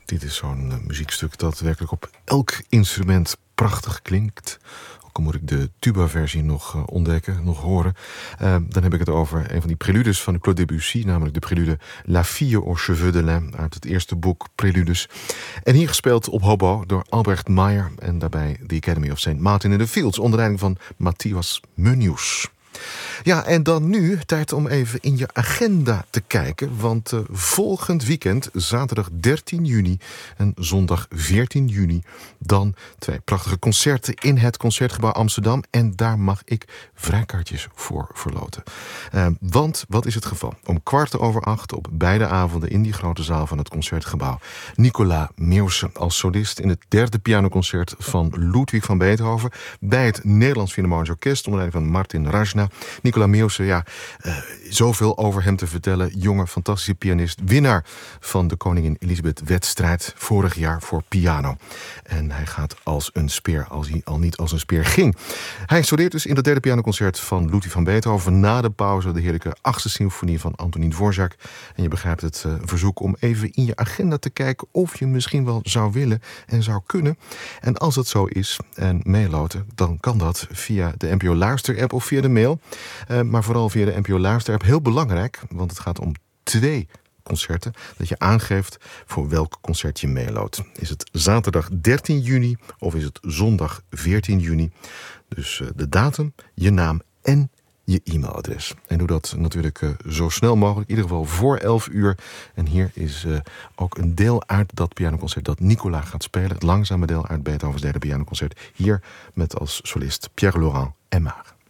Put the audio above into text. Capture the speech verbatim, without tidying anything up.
Dit is zo'n uh, muziekstuk dat werkelijk op elk instrument prachtig klinkt. Ook al moet ik de tuba-versie nog uh, ontdekken, nog horen. Uh, dan heb ik het over een van die preludes van Claude Debussy, namelijk de prelude La Fille aux cheveux de lin uit het eerste boek Preludes. En hier gespeeld op hobo door Albrecht Meyer en daarbij de Academy of Saint Martin in the Fields onder leiding van Matthias Meunius. Ja, en dan nu tijd om even in je agenda te kijken. Want uh, volgend weekend, zaterdag dertien juni en zondag veertien juni... dan twee prachtige concerten in het Concertgebouw Amsterdam. En daar mag ik vrijkaartjes voor verloten. Uh, want, wat is het geval? Om kwart over acht op beide avonden in die grote zaal van het Concertgebouw... Nicolas Meeuwse als solist in het derde pianoconcert van Ludwig van Beethoven... bij het Nederlands Philharmonisch Orkest onder leiding van Martin Rajna. Nicolas Meeuwse, ja, uh, zoveel over hem te vertellen. Jonge, fantastische pianist. Winnaar van de Koningin Elisabeth-wedstrijd vorig jaar voor piano. En hij gaat als een speer, als hij al niet als een speer ging. Hij studeert dus in het derde pianoconcert van Ludwig van Beethoven. Na de pauze de heerlijke achtste symfonie van Antonin Dvorak. En je begrijpt het uh, verzoek om even in je agenda te kijken of je misschien wel zou willen en zou kunnen. En als het zo is en meeloten, dan kan dat via de N P O Luister-app of via de mail. Uh, maar vooral via de N P O Luister-app. Heel belangrijk, want het gaat om twee concerten. Dat je aangeeft voor welk concert je meeloopt. Is het zaterdag dertien juni of is het zondag veertien juni? Dus uh, de datum, je naam en je e-mailadres. En doe dat natuurlijk uh, zo snel mogelijk. In ieder geval voor elf uur. En hier is uh, ook een deel uit dat pianoconcert dat Nicolas gaat spelen. Het langzame deel uit Beethovens derde pianoconcert. Hier met als solist Pierre Laurent en Maar.